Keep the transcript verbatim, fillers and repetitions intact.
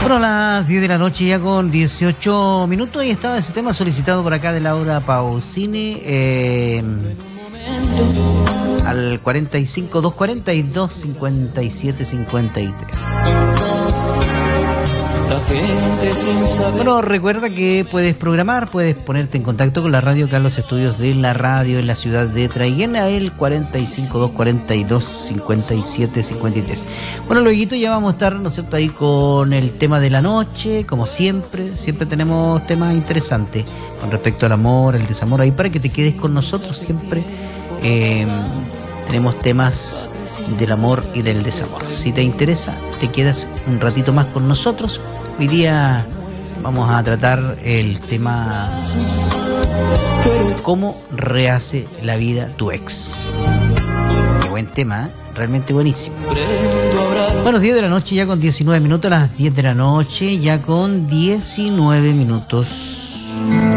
Bueno, a las diez de la noche ya con dieciocho minutos, y estaba ese tema solicitado por acá de Laura Pausini, eh, al cuarenta y cinco, doscientos cuarenta y dos, cincuenta y siete, cincuenta y tres. Bueno, recuerda que puedes programar, puedes ponerte en contacto con la radio acá en los estudios de la radio en la ciudad de Traiguén, a el cuarenta y cinco, doscientos cuarenta y dos, cincuenta y siete, cincuenta y tres. Bueno, luego ya vamos a estar, ¿no es cierto?, ahí con el tema de la noche, como siempre, siempre tenemos temas interesantes con respecto al amor, el desamor, ahí para que te quedes con nosotros siempre. Eh, tenemos temas del amor y del desamor. Si te interesa, te quedas un ratito más con nosotros. Hoy día vamos a tratar el tema ¿cómo rehace la vida tu ex? Qué buen tema, ¿eh? Realmente buenísimo. Bueno, diez de la noche ya con diecinueve minutos, a las diez de la noche ya con diecinueve minutos.